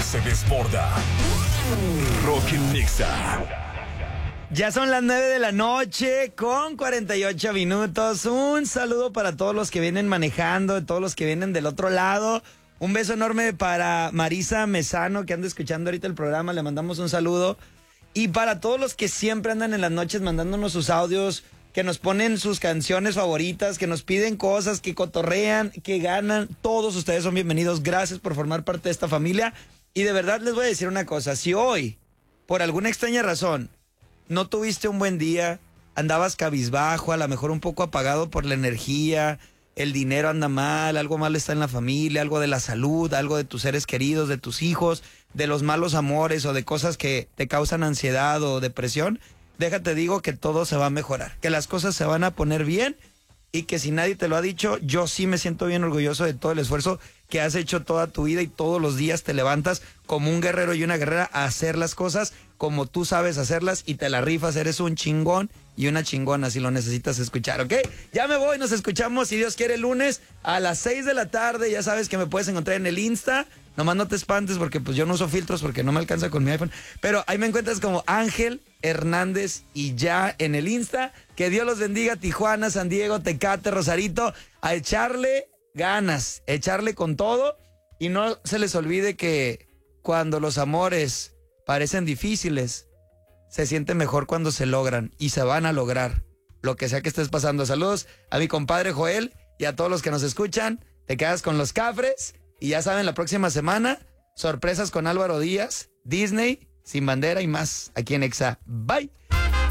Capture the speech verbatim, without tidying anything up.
se desborda. Rock en Nexa. Ya son las nueve de la noche con cuarenta y ocho minutos. Un saludo para todos los que vienen manejando, todos los que vienen del otro lado. Un beso enorme para Marisa Mesano, que anda escuchando ahorita el programa. Le mandamos un saludo. Y para todos los que siempre andan en las noches mandándonos sus audios, que nos ponen sus canciones favoritas, que nos piden cosas, que cotorrean, que ganan. Todos ustedes son bienvenidos. Gracias por formar parte de esta familia. Y de verdad les voy a decir una cosa. Si hoy, por alguna extraña razón, no tuviste un buen día, andabas cabizbajo, a lo mejor un poco apagado por la energía, el dinero anda mal, algo mal está en la familia, algo de la salud, algo de tus seres queridos, de tus hijos, de los malos amores o de cosas que te causan ansiedad o depresión, déjate digo que todo se va a mejorar, que las cosas se van a poner bien y que si nadie te lo ha dicho, yo sí me siento bien orgulloso de todo el esfuerzo que has hecho toda tu vida y todos los días te levantas como un guerrero y una guerrera a hacer las cosas como tú sabes hacerlas y te la rifas, eres un chingón y una chingona si lo necesitas escuchar, ¿ok? Ya me voy, nos escuchamos si Dios quiere el lunes a las seis de la tarde, ya sabes que me puedes encontrar en el Insta, nomás no te espantes porque pues yo no uso filtros porque no me alcanza con mi iPhone, pero ahí me encuentras como Ángel Hernández y ya en el Insta, que Dios los bendiga, Tijuana, San Diego, Tecate, Rosarito, a echarle ganas, echarle con todo y no se les olvide que cuando los amores parecen difíciles, se siente mejor cuando se logran y se van a lograr lo que sea que estés pasando. Saludos a mi compadre Joel y a todos los que nos escuchan. Te quedas con los Cafres y ya saben, la próxima semana, sorpresas con Álvaro Díaz, Disney, Sin Bandera y más aquí en Exa. Bye.